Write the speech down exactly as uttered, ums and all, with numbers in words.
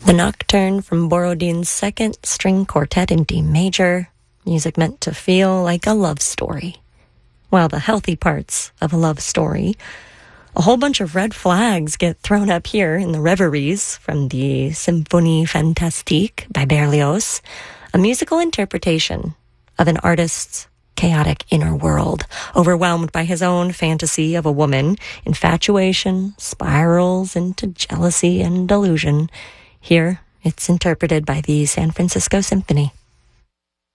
The Nocturne from Borodin's Second String Quartet in D major, music meant to feel like a love story. While the healthy parts of a love story, a whole bunch of red flags get thrown up here in the Reveries from the Symphonie Fantastique by Berlioz, a musical interpretation of an artist's chaotic inner world, overwhelmed by his own fantasy of a woman. Infatuation spirals into jealousy and delusion. Here, it's interpreted by the San Francisco Symphony.